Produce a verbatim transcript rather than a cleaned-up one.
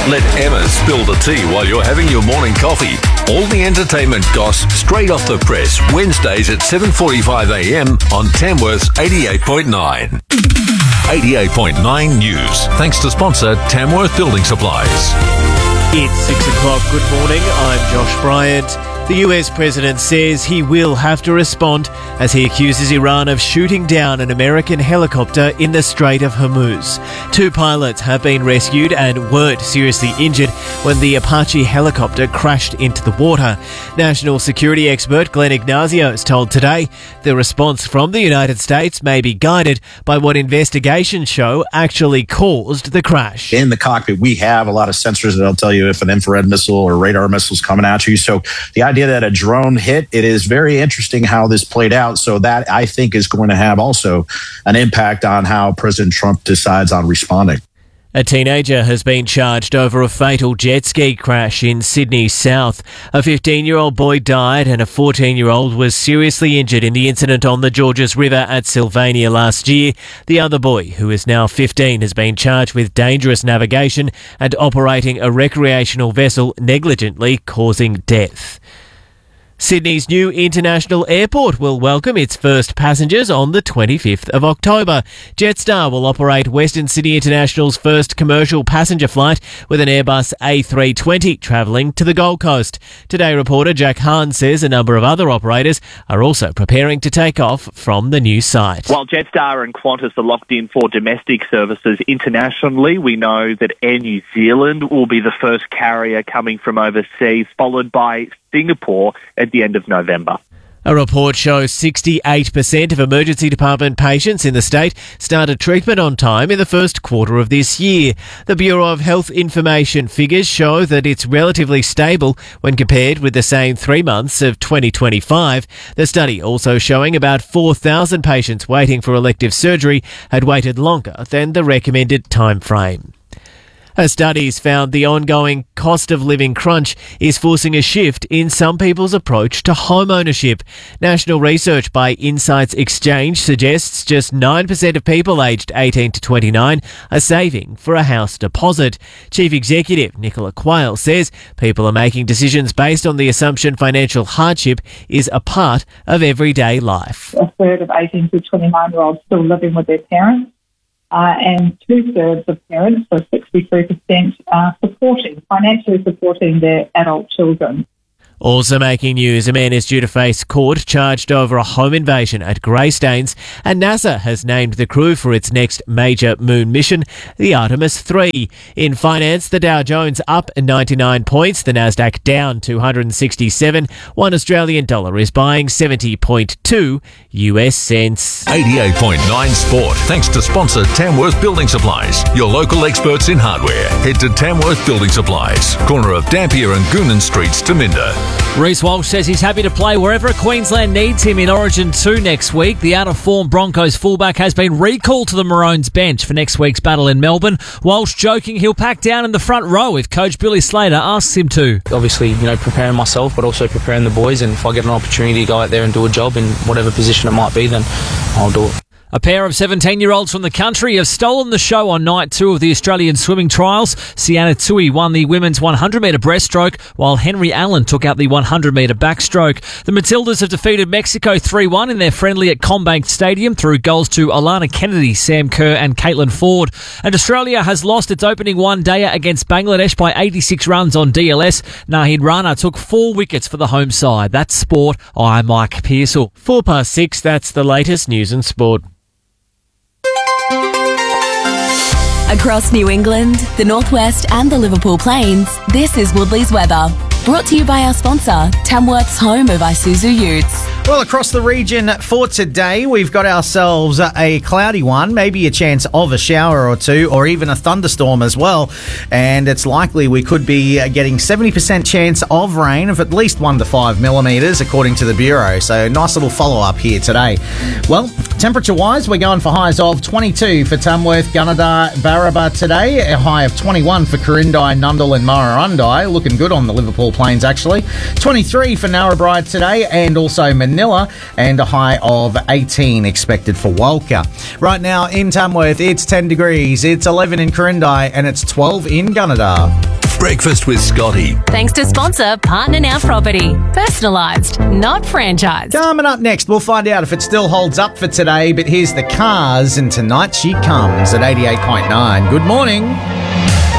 Let Emma spill the tea while you're having your morning coffee. All the entertainment goss straight off the press. Wednesdays at seven forty-five a m on Tamworth's eighty-eight point nine. eighty-eight point nine News. Thanks to sponsor Tamworth Building Supplies. It's six o'clock. Good morning. I'm Josh Bryant. The U S president says he will have to respond as he accuses Iran of shooting down an American helicopter in the Strait of Hormuz. Two pilots have been rescued and weren't seriously injured when the Apache helicopter crashed into the water. National security expert Glenn Ignazios told Today the response from the United States may be guided by what investigations show actually caused the crash. In the cockpit, we have a lot of sensors that'll tell you if an infrared missile or radar missile is coming at you. So the idea that a drone hit, it is very interesting how this played out. So that, I think, is going to have also an impact on how President Trump decides on responding. A teenager has been charged over a fatal jet ski crash in Sydney South. A fifteen-year-old boy died and a fourteen-year-old was seriously injured in the incident on the Georges River at Sylvania last year. The other boy, who is now fifteen, has been charged with dangerous navigation and operating a recreational vessel negligently causing death. Sydney's new international airport will welcome its first passengers on the twenty-fifth of October. Jetstar will operate Western Sydney International's first commercial passenger flight with an Airbus A three twenty travelling to the Gold Coast. Today reporter Jack Hahn says a number of other operators are also preparing to take off from the new site. While Jetstar and Qantas are locked in for domestic services internationally, we know that Air New Zealand will be the first carrier coming from overseas, followed by Singapore at the end of November. A report shows sixty-eight percent of emergency department patients in the state started treatment on time in the first quarter of this year. The Bureau of Health Information figures show that it's relatively stable when compared with the same three months of twenty twenty-five. The study also showing about four thousand patients waiting for elective surgery had waited longer than the recommended time frame. A study's found the ongoing cost of living crunch is forcing a shift in some people's approach to home ownership. National research by Insights Exchange suggests just nine percent of people aged eighteen to twenty-nine are saving for a house deposit. Chief Executive Nicola Quayle says people are making decisions based on the assumption financial hardship is a part of everyday life. A third of eighteen to twenty-nine-year-olds still living with their parents. Uh, and two-thirds of parents, so sixty-three percent, are supporting, financially supporting their adult children. Also making news, a man is due to face court charged over a home invasion at Greystanes, and NASA has named the crew for its next major moon mission, the Artemis three. In finance, the Dow Jones up ninety-nine points, the Nasdaq down two hundred sixty-seven. One Australian dollar is buying seventy point two U S cents. eighty-eight point nine Sport. Thanks to sponsor Tamworth Building Supplies, your local experts in hardware. Head to Tamworth Building Supplies, corner of Dampier and Goonan Streets to Minder. Reece Walsh says he's happy to play wherever Queensland needs him in Origin two next week. The out-of-form Broncos fullback has been recalled to the Maroons bench for next week's battle in Melbourne. Walsh joking he'll pack down in the front row if coach Billy Slater asks him to. Obviously, you know, preparing myself, but also preparing the boys, and if I get an opportunity to go out there and do a job in whatever position it might be, then I'll do it. A pair of seventeen-year-olds from the country have stolen the show on night two of the Australian swimming trials. Sienna Tui won the women's one hundred metre breaststroke, while Henry Allen took out the one hundred metre backstroke. The Matildas have defeated Mexico three one in their friendly at Combank Stadium through goals to Alana Kennedy, Sam Kerr and Caitlin Ford. And Australia has lost its opening one-dayer against Bangladesh by eighty-six runs on D L S. Nahid Rana took four wickets for the home side. That's sport. I'm Mike Pearsall. Four past six, that's the latest news and sport. Across New England, the Northwest and the Liverpool Plains, this is Woodley's weather. Brought to you by our sponsor, Tamworth's home of Isuzu Utes. Well, across the region for today, we've got ourselves a cloudy one, maybe a chance of a shower or two, or even a thunderstorm as well. And it's likely we could be getting seventy percent chance of rain of at least one to five millimetres, according to the Bureau. So nice little follow-up here today. Well, temperature-wise, we're going for highs of twenty-two for Tamworth, Gunnedah, Barraba today. A high of twenty-one for Corindai, Nundle and Murrurundi. Looking good on the Liverpool Plains, actually. twenty-three for Narrabri today, and also Manila, and a high of eighteen expected for Walker. Right now in Tamworth, it's ten degrees, it's eleven in Corindai, and it's twelve in Gunnedah. Breakfast with Scotty. Thanks to sponsor Partner Now Property. Personalised, not franchised. Coming up next, we'll find out if it still holds up for today, but here's the Cars, and tonight she comes at eighty-eight point nine. Good morning.